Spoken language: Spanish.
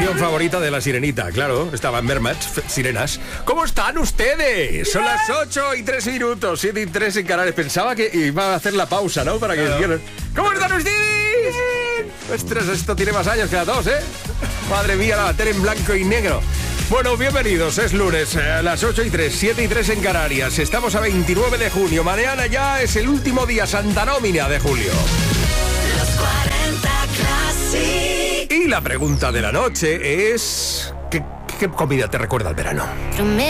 canción favorita de La Sirenita, claro, estaban Mermaids, sirenas. ¿Cómo están ustedes? Son las 8:03, 7:03 en Canarias. Pensaba que iba a hacer la pausa, ¿no? Para que dijeran, ¿cómo están ustedes? Ostras, esto tiene más años que la tos, ¿eh? Madre mía, la tele en blanco y negro. Bueno, bienvenidos, es lunes, a las 8:03, 7:03 en Canarias. Estamos a 29 de junio, mañana ya es el último día Santa Nómina de julio. Los 40 Classic. Y la pregunta de la noche es... ¿Qué comida te recuerda al verano?